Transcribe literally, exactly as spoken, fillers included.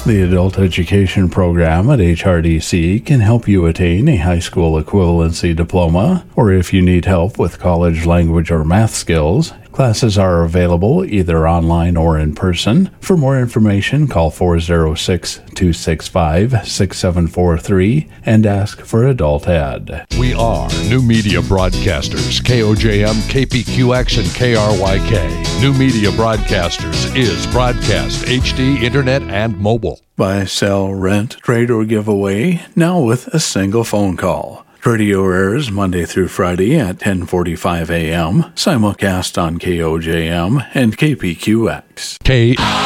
The Adult Education Program at H R D C can help you attain a high school equivalency diploma, or if you need help with college language or math skills. Classes are available either online or in person. For more information, call four oh six, two six five, six seven four three and ask for Adult Ed. We are New Media Broadcasters, K O J M, K P Q X, and K R Y K. New Media Broadcasters is broadcast, H D, internet, and mobile. Buy, sell, rent, trade, or give away, now with a single phone call. Radio airs Monday through Friday at ten forty-five a.m., simulcast on K O J M and K P Q X. K